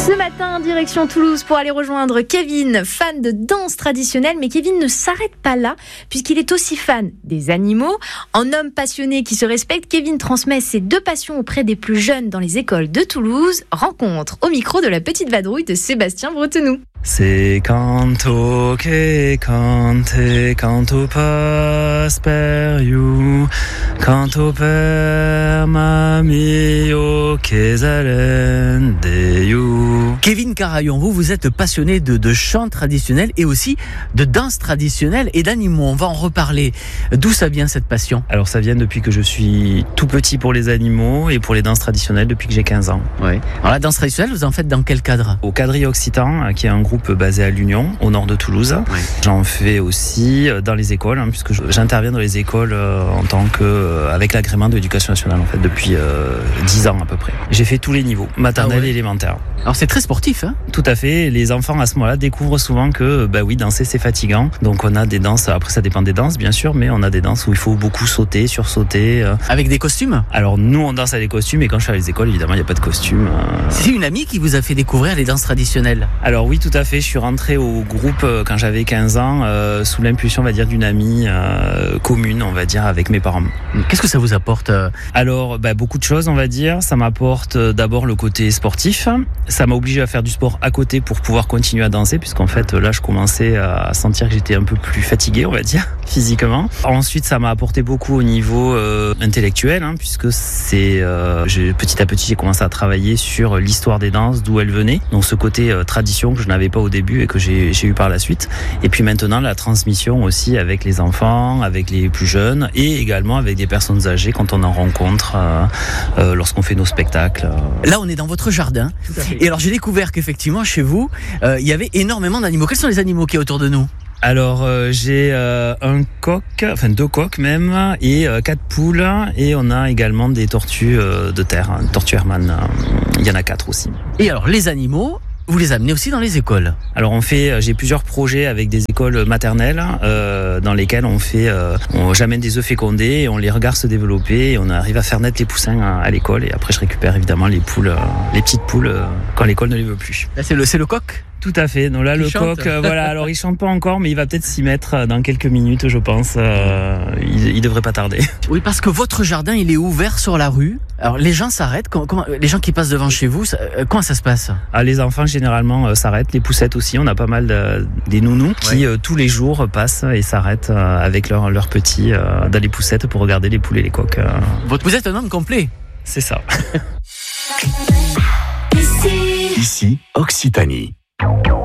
Ce matin, direction Toulouse pour aller rejoindre Kevin, fan de danse traditionnelle. Mais Kevin ne s'arrête pas là, puisqu'il est aussi fan des animaux. En homme passionné qui se respecte, Kevin transmet ses deux passions auprès des plus jeunes dans les écoles de Toulouse. Rencontre au micro de la petite vadrouille de Sébastien Bretenoux. C'est canto che cante, canto pasperiu, canto per mamio che zalendeiu. Kevin Carayon, vous êtes passionné de chant traditionnel et aussi de danse traditionnelle et d'animaux. On va en reparler. D'où ça vient cette passion ? Alors ça vient depuis que je suis tout petit pour les animaux et pour les danses traditionnelles depuis que j'ai 15 ans. Oui. Alors la danse traditionnelle, vous en faites dans quel cadre ? Au Quadrille Occitan, qui est un groupe basé à l'Union, au nord de Toulouse. Oui. J'en fais aussi dans les écoles, puisque j'interviens dans les écoles en tant avec l'agrément de l'éducation nationale en fait depuis 10 ans à peu près. J'ai fait tous les niveaux, maternelle et élémentaire. Alors c'est très sportif, hein ? Tout à fait. Les enfants à ce moment-là découvrent souvent que danser c'est fatigant. Donc on a des danses, après ça dépend des danses bien sûr, mais on a des danses où il faut beaucoup sauter, sursauter. Avec des costumes ? Alors nous on danse avec des costumes et quand je suis à les écoles évidemment il n'y a pas de costume. C'est une amie qui vous a fait découvrir les danses traditionnelles ? Alors oui tout à fait, je suis rentré au groupe quand j'avais 15 ans sous l'impulsion on va dire d'une amie commune on va dire avec mes parents. Qu'est-ce que ça vous apporte ? Alors beaucoup de choses on va dire. Ça m'apporte d'abord le côté sportif. Ça m'a obligé à faire du sport à côté pour pouvoir continuer à danser puisqu'en fait là je commençais à sentir que j'étais un peu plus fatigué on va dire physiquement. Ensuite ça m'a apporté beaucoup au niveau intellectuel puisque petit à petit j'ai commencé à travailler sur l'histoire des danses, d'où elles venaient. Donc ce côté tradition que je n'avais pas au début et que j'ai eu par la suite. Et puis maintenant la transmission aussi avec les enfants, avec les plus jeunes et également avec des personnes âgées quand on en rencontre lorsqu'on fait nos spectacles. Là on est dans votre jardin. Tout à fait. Et alors j'ai découvert qu'effectivement chez vous, il y avait énormément d'animaux. Quels sont les animaux qui est autour de nous ? Alors j'ai un coq, enfin 2 coqs même, et 4 poules, et on a également des tortues de terre, tortue Hermann, il y en a 4 aussi. Et alors les animaux, vous les amenez aussi dans les écoles ? Alors j'ai plusieurs projets avec des écoles maternelles dans lesquelles j'amène des œufs fécondés et on les regarde se développer et on arrive à faire naître les poussins à l'école et après je récupère évidemment les petites poules quand l'école ne les veut plus. Là, c'est le coq ? Tout à fait. Donc là, le coq, alors il chante pas encore, mais il va peut-être s'y mettre dans quelques minutes, je pense. Il devrait pas tarder. Oui, parce que votre jardin, il est ouvert sur la rue. Alors les gens s'arrêtent. Comment les gens qui passent devant chez vous, comment ça se passe ? Les enfants généralement s'arrêtent. Les poussettes aussi. On a pas mal des nounous qui tous les jours passent et s'arrêtent avec leurs petits dans les poussettes pour regarder les poules et les coqs. Vous êtes un homme complet. C'est ça. Ici, Occitanie.